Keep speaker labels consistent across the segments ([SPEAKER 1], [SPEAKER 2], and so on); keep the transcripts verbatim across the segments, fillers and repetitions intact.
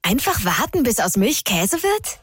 [SPEAKER 1] Einfach warten, bis aus Milch Käse wird?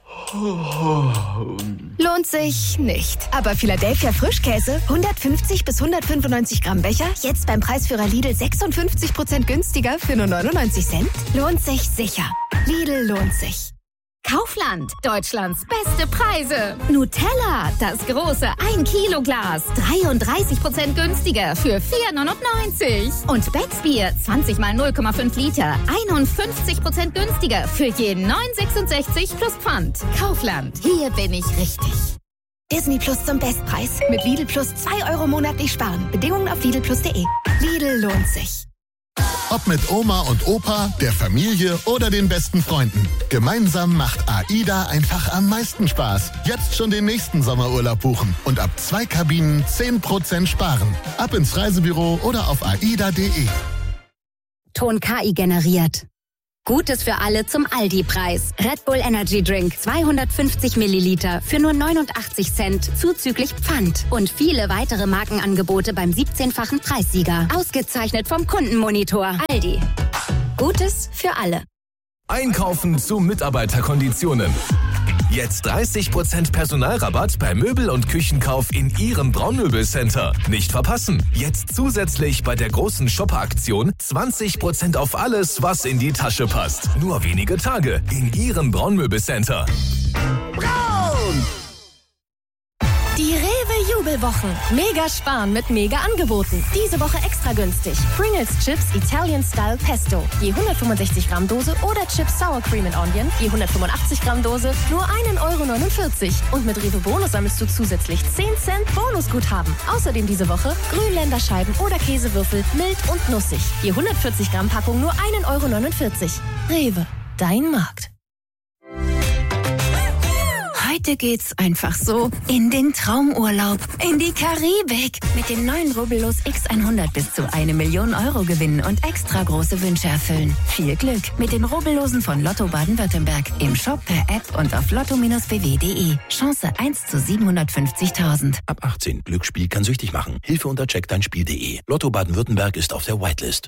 [SPEAKER 1] Lohnt sich nicht. Aber Philadelphia Frischkäse, hundertfünfzig bis hundertfünfundneunzig Gramm Becher, jetzt beim Preisführer Lidl sechsundfünfzig Prozent günstiger für nur neunundneunzig Cent? Lohnt sich sicher. Lidl lohnt sich.
[SPEAKER 2] Kaufland, Deutschlands beste Preise. Nutella, das große ein Kilo Glas, dreiunddreißig Prozent günstiger für vier neunundneunzig. Und Becksbier, zwanzig mal null Komma fünf Liter, einundfünfzig Prozent günstiger für je neun sechsundsechzig plus Pfand. Kaufland, hier bin ich richtig.
[SPEAKER 1] Disney Plus zum Bestpreis. Mit Lidl Plus zwei Euro monatlich sparen. Bedingungen auf lidl plus punkt de. Lidl lohnt sich.
[SPEAKER 3] Ob mit Oma und Opa, der Familie oder den besten Freunden. Gemeinsam macht AIDA einfach am meisten Spaß. Jetzt schon den nächsten Sommerurlaub buchen und ab zwei Kabinen zehn Prozent sparen. Ab ins Reisebüro oder auf aida punkt de.
[SPEAKER 4] Ton K I generiert. Gutes für alle zum Aldi-Preis. Red Bull Energy Drink zweihundertfünfzig Milliliter für nur neunundachtzig Cent zuzüglich Pfand. Und viele weitere Markenangebote beim siebzehnfachen Preissieger. Ausgezeichnet vom Kundenmonitor. Aldi. Gutes für alle.
[SPEAKER 5] Einkaufen zu Mitarbeiterkonditionen. Jetzt dreißig Prozent Personalrabatt bei Möbel- und Küchenkauf in Ihrem Braunmöbelcenter. Nicht verpassen. Jetzt zusätzlich bei der großen Shopper-Aktion zwanzig Prozent auf alles, was in die Tasche passt. Nur wenige Tage in Ihrem Braunmöbelcenter.
[SPEAKER 6] Braun! Die Rewe-Jubelwochen. Mega sparen mit Mega-Angeboten. Diese Woche extra günstig. Pringles Chips Italian Style Pesto. Je hundertfünfundsechzig Gramm Dose oder Chips Sour Cream and Onion. Je hundertfünfundachtzig Gramm Dose. Nur ein Euro neunundvierzig. Und mit Rewe Bonus sammelst du zusätzlich zehn Cent Bonusguthaben. Außerdem diese Woche Grünländerscheiben oder Käsewürfel mild und nussig. Je hundertvierzig Gramm Packung nur ein Euro neunundvierzig. Rewe, dein Markt.
[SPEAKER 1] Heute geht's einfach so in den Traumurlaub, in die Karibik. Mit den neuen Rubbellos X hundert bis zu eine Million Euro gewinnen und extra große Wünsche erfüllen. Viel Glück mit den Rubbellosen von Lotto Baden-Württemberg. Im Shop, per App und auf lotto Bindestrich b w punkt de. Chance eins zu siebenhundertfünfzigtausend.
[SPEAKER 7] Ab achtzehn. Glücksspiel kann süchtig machen. Hilfe unter check dein Spiel punkt de. Lotto Baden-Württemberg ist auf der Whitelist.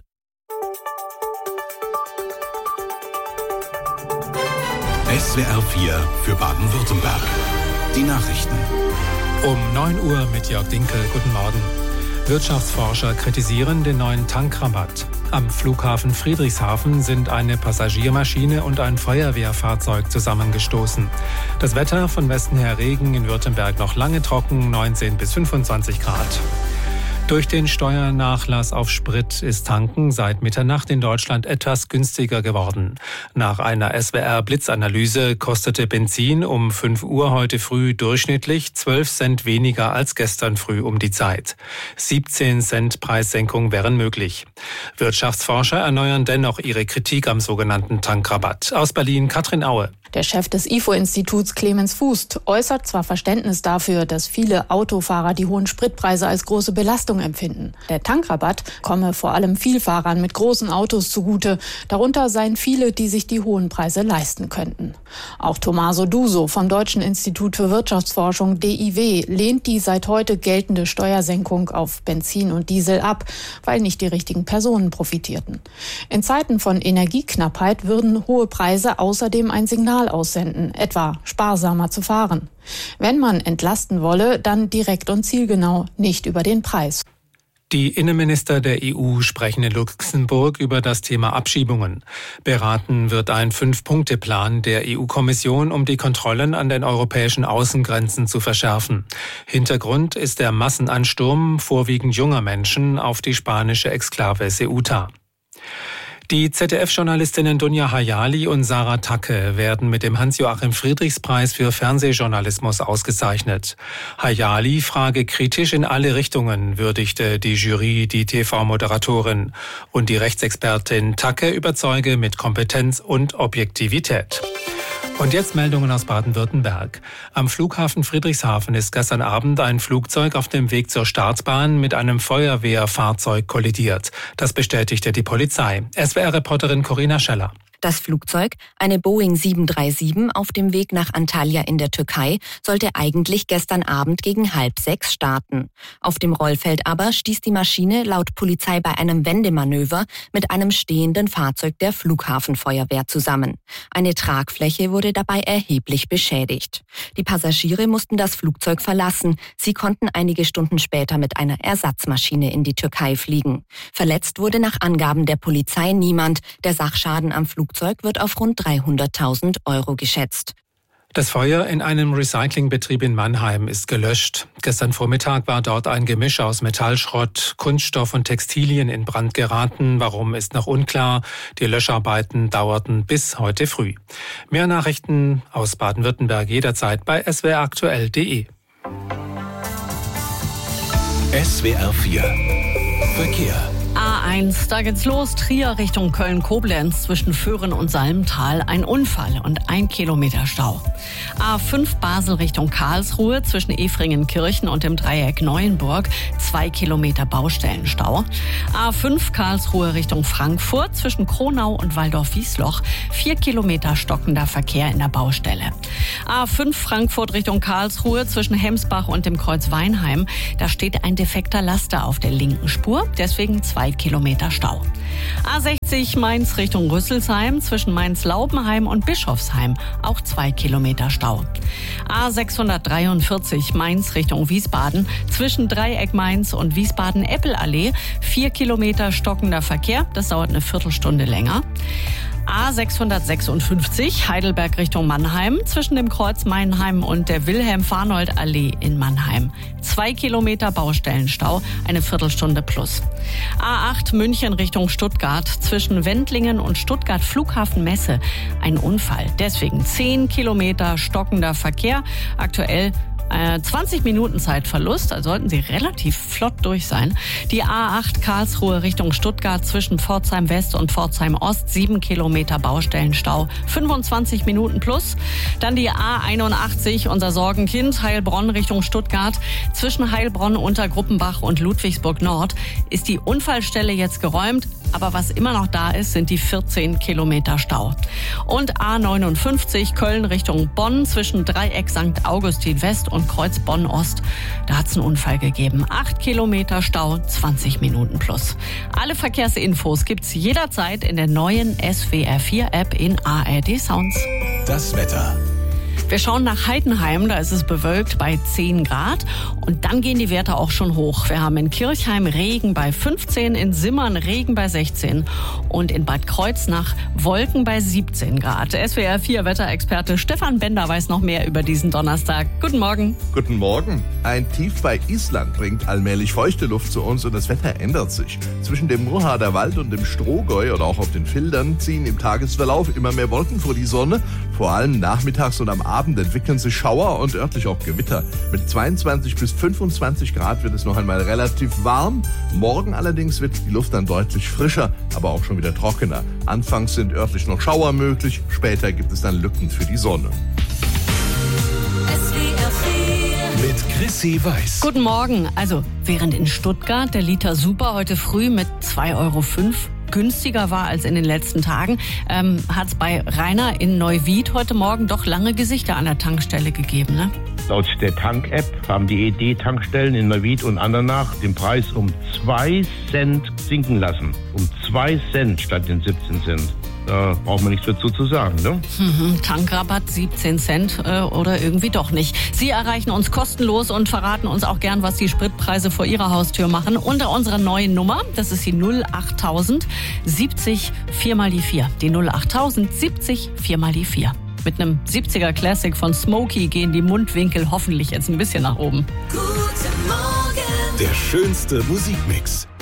[SPEAKER 8] S W R vier für Baden-Württemberg. Die Nachrichten.
[SPEAKER 9] Um neun Uhr mit Jörg Dinkel. Guten Morgen. Wirtschaftsforscher kritisieren den neuen Tankrabatt. Am Flughafen Friedrichshafen sind eine Passagiermaschine und ein Feuerwehrfahrzeug zusammengestoßen. Das Wetter von Westen her Regen, in Württemberg noch lange trocken, neunzehn bis fünfundzwanzig Grad. Durch den Steuernachlass auf Sprit ist Tanken seit Mitternacht in Deutschland etwas günstiger geworden. Nach einer S W R-Blitzanalyse kostete Benzin um fünf Uhr heute früh durchschnittlich zwölf Cent weniger als gestern früh um die Zeit. siebzehn Cent Preissenkung wären möglich. Wirtschaftsforscher erneuern dennoch ihre Kritik am sogenannten Tankrabatt. Aus Berlin Katrin Aue.
[SPEAKER 10] Der Chef des I F O-Instituts Clemens Fußt äußert zwar Verständnis dafür, dass viele Autofahrer die hohen Spritpreise als große Belastung empfinden. Der Tankrabatt komme vor allem Vielfahrern mit großen Autos zugute. Darunter seien viele, die sich die hohen Preise leisten könnten. Auch Tommaso Duso vom Deutschen Institut für Wirtschaftsforschung D I W lehnt die seit heute geltende Steuersenkung auf Benzin und Diesel ab, weil nicht die richtigen Personen profitierten. In Zeiten von Energieknappheit würden hohe Preise außerdem ein Signal aussenden, etwa sparsamer zu fahren. Wenn man entlasten wolle, dann direkt und zielgenau, nicht über den Preis.
[SPEAKER 9] Die Innenminister der E U sprechen in Luxemburg über das Thema Abschiebungen. Beraten wird ein Fünf-Punkte-Plan der E U-Kommission, um die Kontrollen an den europäischen Außengrenzen zu verschärfen. Hintergrund ist der Massenansturm vorwiegend junger Menschen auf die spanische Exklave Ceuta. Die Z D F-Journalistinnen Dunja Hayali und Sarah Tacke werden mit dem Hans-Joachim-Friedrichs-Preis für Fernsehjournalismus ausgezeichnet. Hayali frage kritisch in alle Richtungen, würdigte die Jury die T V-Moderatorin. Und die Rechtsexpertin Tacke überzeuge mit Kompetenz und Objektivität. Und jetzt Meldungen aus Baden-Württemberg. Am Flughafen Friedrichshafen ist gestern Abend ein Flugzeug auf dem Weg zur Startbahn mit einem Feuerwehrfahrzeug kollidiert. Das bestätigte die Polizei. S W R-Reporterin Corinna Scheller.
[SPEAKER 1] Das Flugzeug, eine Boeing sieben drei sieben, auf dem Weg nach Antalya in der Türkei, sollte eigentlich gestern Abend gegen halb sechs starten. Auf dem Rollfeld aber stieß die Maschine laut Polizei bei einem Wendemanöver mit einem stehenden Fahrzeug der Flughafenfeuerwehr zusammen. Eine Tragfläche wurde dabei erheblich beschädigt. Die Passagiere mussten das Flugzeug verlassen. Sie konnten einige Stunden später mit einer Ersatzmaschine in die Türkei fliegen. Verletzt wurde nach Angaben der Polizei niemand. Der Sachschaden am Flugzeug wird auf rund dreihunderttausend Euro geschätzt.
[SPEAKER 9] Das Feuer in einem Recyclingbetrieb in Mannheim ist gelöscht. Gestern Vormittag war dort ein Gemisch aus Metallschrott, Kunststoff und Textilien in Brand geraten. Warum, ist noch unklar. Die Löscharbeiten dauerten bis heute früh. Mehr Nachrichten aus Baden-Württemberg jederzeit bei s w r aktuell punkt d e.
[SPEAKER 8] S W R vier Verkehr.
[SPEAKER 11] A eins, da geht's los. Trier Richtung Köln-Koblenz zwischen Föhren und Salmtal. Ein Unfall und ein Kilometer Stau. A fünf Basel Richtung Karlsruhe zwischen Efringen-Kirchen und dem Dreieck Neuenburg. Zwei Kilometer Baustellenstau. A fünf Karlsruhe Richtung Frankfurt zwischen Kronau und Waldorf-Wiesloch. Vier Kilometer stockender Verkehr in der Baustelle. A fünf Frankfurt Richtung Karlsruhe zwischen Hemsbach und dem Kreuz Weinheim. Da steht ein defekter Laster auf der linken Spur. Deswegen zwei Kilometer Stau. A sechzig Mainz Richtung Rüsselsheim zwischen Mainz-Laubenheim und Bischofsheim. Auch zwei Kilometer Stau. A sechshundertdreiundvierzig Mainz Richtung Wiesbaden zwischen Dreieck Mainz und Wiesbaden-Eppelallee. Vier Kilometer stockender Verkehr. Das dauert eine Viertelstunde länger. A sechshundertsechsundfünfzig Heidelberg Richtung Mannheim zwischen dem Kreuz Mannheim und der Wilhelm-Farnold-Allee in Mannheim. Zwei Kilometer Baustellenstau, eine Viertelstunde plus. A acht München Richtung Stuttgart zwischen Wendlingen und Stuttgart Flughafen Messe. Ein Unfall, deswegen zehn Kilometer stockender Verkehr. Aktuell zwanzig Minuten Zeitverlust, also sollten Sie relativ flott durch sein. Die A acht Karlsruhe Richtung Stuttgart zwischen Pforzheim West und Pforzheim Ost, sieben Kilometer Baustellenstau, fünfundzwanzig Minuten plus. Dann die A einundachtzig, unser Sorgenkind, Heilbronn Richtung Stuttgart. Zwischen Heilbronn, Untergruppenbach und Ludwigsburg Nord ist die Unfallstelle jetzt geräumt. Aber was immer noch da ist, sind die vierzehn Kilometer Stau. Und A neunundfünfzig Köln Richtung Bonn zwischen Dreieck Sankt Augustin West und Kreuz Bonn Ost. Da hat es einen Unfall gegeben. acht Kilometer Stau, zwanzig Minuten plus. Alle Verkehrsinfos gibt's jederzeit in der neuen S W R vier App in A R D Sounds.
[SPEAKER 8] Das Wetter.
[SPEAKER 11] Wir schauen nach Heidenheim, da ist es bewölkt bei zehn Grad und dann gehen die Werte auch schon hoch. Wir haben in Kirchheim Regen bei fünfzehn, in Simmern Regen bei sechzehn und in Bad Kreuznach Wolken bei siebzehn Grad. S W R vier Wetterexperte Stefan Bender weiß noch mehr über diesen Donnerstag. Guten Morgen.
[SPEAKER 12] Guten Morgen. Ein Tief bei Island bringt allmählich feuchte Luft zu uns und das Wetter ändert sich. Zwischen dem Murrharder Wald und dem Strohgäu oder auch auf den Fildern ziehen im Tagesverlauf immer mehr Wolken vor die Sonne. Vor allem nachmittags und am Abend entwickeln sich Schauer und örtlich auch Gewitter. Mit zweiundzwanzig bis fünfundzwanzig Grad wird es noch einmal relativ warm. Morgen allerdings wird die Luft dann deutlich frischer, aber auch schon wieder trockener. Anfangs sind örtlich noch Schauer möglich, später gibt es dann Lücken für die Sonne.
[SPEAKER 8] Mit Chrissy Weiß.
[SPEAKER 11] Guten Morgen. Also, während in Stuttgart der Liter Super heute früh mit zwei Euro fünf günstiger war als in den letzten Tagen, ähm, hat es bei Rainer in Neuwied heute Morgen doch lange Gesichter an der Tankstelle gegeben, ne?
[SPEAKER 13] Laut der Tank-App haben die E D-Tankstellen in Neuwied und Andernach den Preis um zwei Cent sinken lassen. Um zwei Cent statt den siebzehn Cent. Da braucht man nichts dazu zu sagen, ne?
[SPEAKER 11] Mhm, Tankrabatt siebzehn Cent äh, oder irgendwie doch nicht. Sie erreichen uns kostenlos und verraten uns auch gern, was die Spritpreise vor Ihrer Haustür machen. Unter unserer neuen Nummer, das ist die null achttausend siebzig vier mal die vier. Die null achttausend siebzig vier mal die vier. Mit einem siebziger Classic von Smokey gehen die Mundwinkel hoffentlich jetzt ein bisschen nach oben.
[SPEAKER 8] Guten Morgen. Der schönste Musikmix.